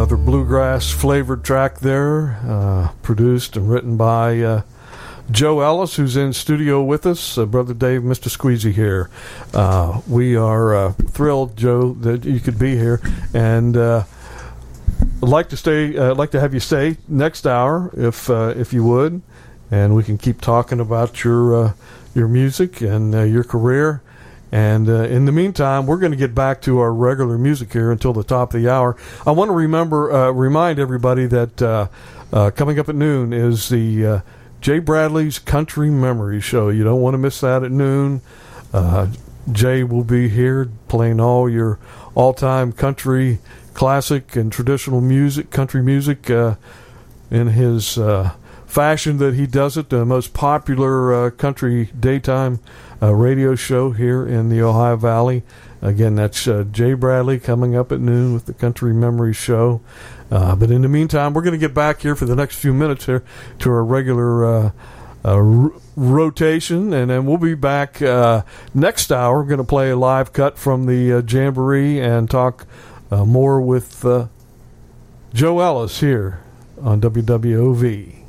Another bluegrass flavored track there, produced and written by Joe Ellis, who's in studio with us. Brother Dave, Mr. Squeezy here. We are thrilled, Joe, that you could be here, and I'd like to have you stay next hour if you would, and we can keep talking about your music and your career. And in the meantime, we're going to get back to our regular music here until the top of the hour. I want to remind everybody that coming up at noon is the Jay Bradley's Country Memory Show. You don't want to miss that at noon. Jay will be here playing all your all-time country classic and traditional music, country music, in his fashion that he does it, the most popular country daytime radio show here in the Ohio Valley. Again, that's Jay Bradley coming up at noon with the Country Memory Show. But in the meantime, we're going to get back here for the next few minutes here to our regular rotation, and then we'll be back next hour. We're going to play a live cut from the Jamboree and talk more with Joe Ellis here on WWOV.